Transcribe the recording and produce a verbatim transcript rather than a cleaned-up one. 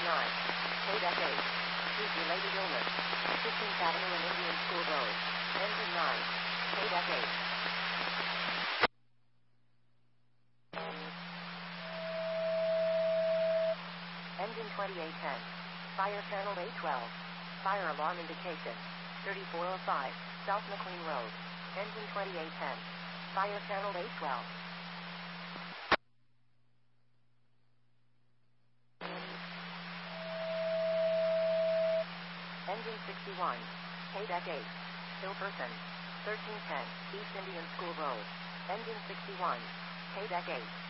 nine. K-Deck eight. Heat-related illness. fifteenth Avenue and Indian School Road. Engine nine. K-Deck eight. Engine twenty-eight ten. Fire channel A twelve. Fire alarm indication. thirty-four oh five. South McLean Road. Engine twenty-eight ten. Fire channel A twelve. Engine sixty-one. K-Deck eight. Hillperson. thirteen ten. East Indian School Road. Engine sixty-one. K-Deck eight.